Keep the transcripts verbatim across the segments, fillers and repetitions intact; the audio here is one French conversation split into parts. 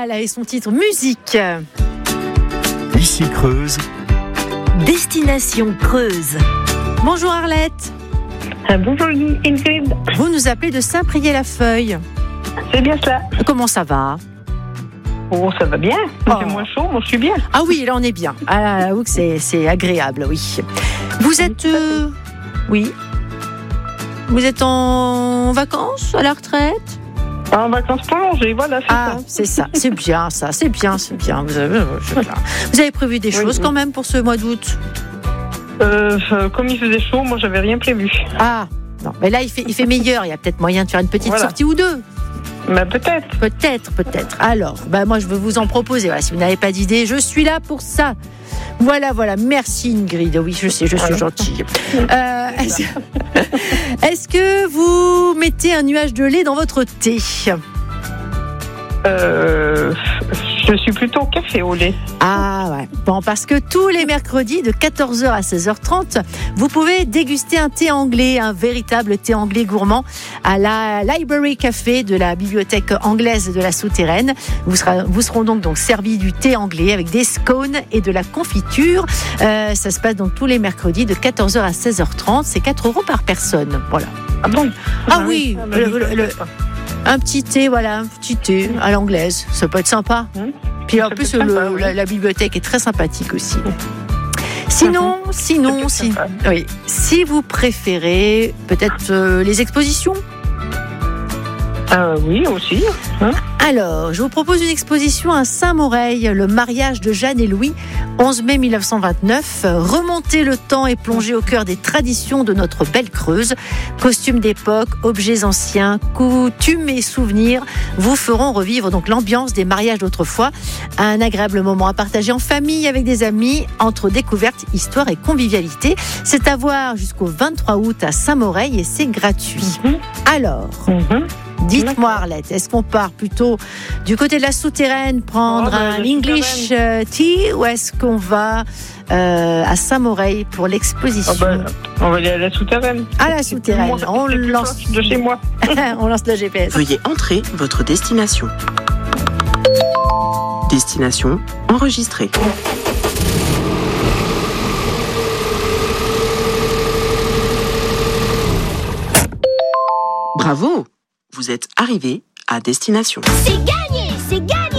Caral avec son titre Musique. Ici Creuse. Destination Creuse. Bonjour Arlette. Euh, bonjour Ingrid. Vous nous appelez de Saint-Priest-la-Feuille. C'est bien cela. Comment ça va? Oh, ça va bien. Oh. C'est moins chaud, moi je suis bien. Ah oui, là on est bien. Ah là, là, c'est, c'est agréable, oui. Vous êtes... Euh... Oui. Vous êtes en vacances, à la retraite? En vacances prolongées, voilà, c'est Ah, ça. c'est ça, c'est bien ça, c'est bien, c'est bien. Vous avez, c'est bien. Vous avez prévu des Oui, choses oui. quand même pour ce mois d'août? Euh, comme il faisait chaud, moi j'avais rien prévu. Ah, non, mais là il fait, il fait meilleur, il y a peut-être moyen de faire une petite Voilà. sortie ou deux. Mais peut-être. Peut-être, peut-être. Alors, bah moi je veux vous en proposer. Voilà, si vous n'avez pas d'idée, je suis là pour ça. Voilà, voilà. Merci Ingrid. Oui, je sais, je suis Voilà. gentille. Euh, est-ce... est-ce que vous mettez un nuage de lait dans votre thé? Euh, je suis plutôt au café au lait. Ah ouais. Bon, parce que tous les mercredis de quatorze heures à seize heures trente, vous pouvez déguster un thé anglais, un véritable thé anglais gourmand à la Library Café de la bibliothèque anglaise de la Souterraine. Vous, sera, vous seront donc, donc servis du thé anglais avec des scones et de la confiture. Euh, ça se passe donc tous les mercredis de quatorze heures à seize heures trente. C'est quatre euros par personne. Voilà. Ah bon? Ah oui, ah, bah, le- je le- savais le- pas. Un petit thé, voilà, un petit thé à l'anglaise. Ça peut être sympa. Hum. Puis en Ça plus, peut être le- sympa, oui. la, la bibliothèque est très sympathique aussi. Sinon, sinon, peut si, être sympa. oui, si vous préférez peut-être euh, les expositions. Ah oui, aussi. Hein? Alors, je vous propose une exposition à Saint-Moreil, le mariage de Jeanne et Louis, onze mai mille neuf cent vingt-neuf. Remonter le temps et plonger au cœur des traditions de notre belle Creuse. Costumes d'époque, objets anciens, coutumes et souvenirs vous feront revivre donc l'ambiance des mariages d'autrefois. Un agréable moment à partager en famille avec des amis, entre découverte, histoire et convivialité. C'est à voir jusqu'au vingt-trois août à Saint-Moreil et c'est gratuit. Mhm. Alors, Mhm. dites-moi Arlette, est-ce qu'on part plutôt du côté de la Souterraine prendre Oh, ben, un la English euh, tea ou est-ce qu'on va euh, à Saint-Moreil pour l'exposition? Ah ben, on va aller à la souterraine. À la C'est Souterraine, plus on loin- c'est plus lance, proche de chez moi. on lance le G P S. Veuillez entrer votre destination. Destination enregistrée. Bravo! Vous êtes arrivé à destination. C'est gagné, c'est gagné.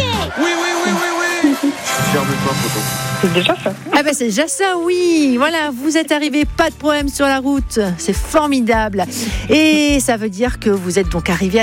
Fier de toi, Photo. C'est déjà ça. Ah ben c'est déjà ça, oui. Voilà, vous êtes arrivés, pas de problème sur la route. C'est formidable. Et ça veut dire que vous êtes donc arrivés à